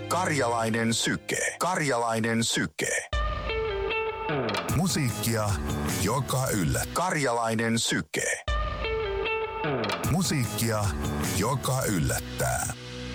Karjalainen Syke. Karjalainen Syke. Musiikkia, joka yllättää. Karjalainen Syke. Musiikkia, joka yllättää.